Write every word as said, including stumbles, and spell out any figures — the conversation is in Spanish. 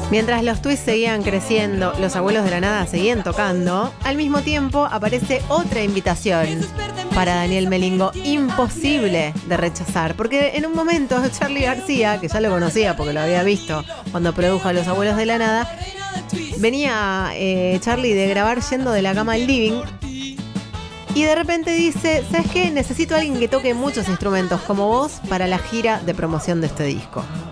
Mientras los twists seguían creciendo, los abuelos de la nada seguían tocando, al mismo tiempo aparece otra invitación para Daniel Melingo, imposible de rechazar, porque en un momento Charly García, que ya lo conocía porque lo había visto cuando produjo a Los Abuelos de la Nada, venía eh, Charly de grabar yendo de la cama al living y de repente dice, ¿sabes qué? Necesito a alguien que toque muchos instrumentos como vos para la gira de promoción de este disco.